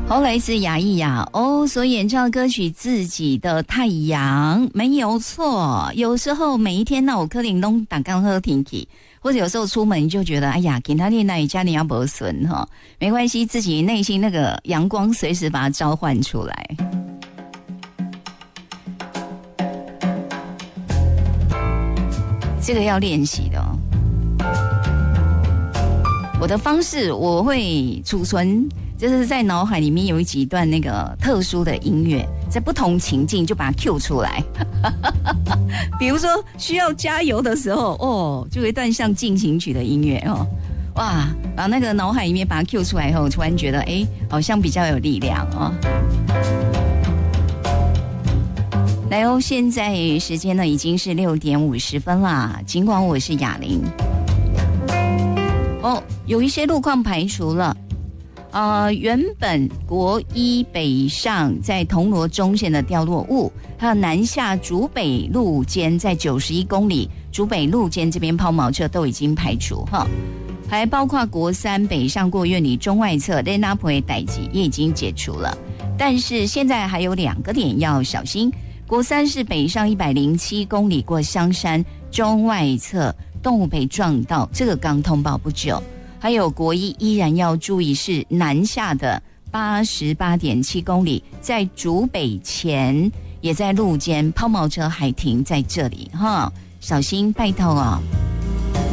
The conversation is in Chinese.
后来是雅艺雅欧所演唱的歌曲《自己的太阳》，没有错。有时候每一天那我可能都打刚喝天气，或者有时候出门就觉得哎呀，给他念那里家里要没损哈，没关系，自己内心那个阳光随时把它召唤出来。这个要练习的哦。我的方式我会储存。就是在脑海里面有几段那个特殊的音乐，在不同情境就把它 Q 出来。比如说需要加油的时候，哦，就有一段像进行曲的音乐哦，哇，把那个脑海里面把它 Q 出来以后，突然觉得哎，好像比较有力量哦。来哦，现在时间呢已经是6点50分啦。尽管我是雅玲，哦，有一些路况排除了。原本国一北上在铜锣中线的掉落物，还有南下竹北路间在91公里竹北路间这边抛锚车都已经排除哈，还包括国三北上过院里中外侧雷纳普的代际也已经解除了，但是现在还有2个点要小心。国三是北上107公里过香山中外侧动物被撞到，这个刚通报不久。还有国一依然要注意是南下的88.7公里，在竹北前也在路间抛锚车还停在这里哈，小心拜托哦。